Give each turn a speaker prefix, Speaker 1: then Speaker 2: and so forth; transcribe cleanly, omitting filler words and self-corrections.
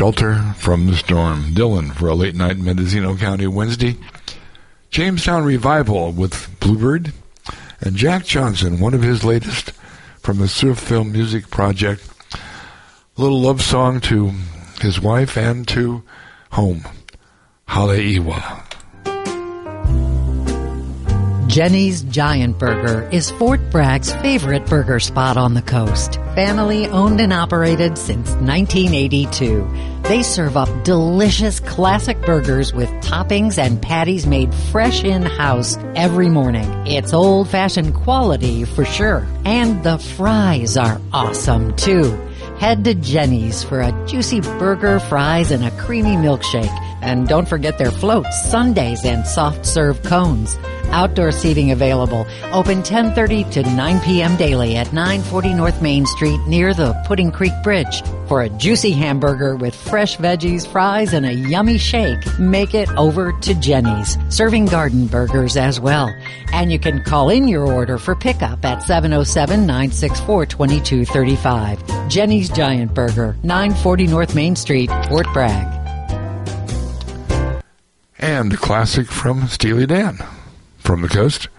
Speaker 1: Shelter from the Storm. Dylan for a late night in Mendocino County Wednesday. Jamestown Revival with Bluebird. And Jack Johnson, one of his latest from the Surf Film Music Project. A little love song to his wife and to home. Haleiwa.
Speaker 2: Jenny's Giant Burger is Fort Bragg's favorite burger spot on the coast. Family owned and operated since 1982. They serve up delicious classic burgers with toppings and patties made fresh in-house every morning. It's old-fashioned quality for sure. And the fries are awesome too. Head to Jenny's for a juicy burger, fries, and a creamy milkshake. And don't forget their floats, sundaes, and soft-serve cones. Outdoor seating available. Open 10:30 to 9 p.m. daily at 940 North Main Street near the Pudding Creek Bridge. For a juicy hamburger with fresh veggies, fries, and a yummy shake, make it over to Jenny's. Serving garden burgers as well. And you can call in your order for pickup at 707-964-2235. Jenny's Giant Burger, 940 North Main Street, Fort Bragg.
Speaker 1: And a classic from Steely Dan. From the coast.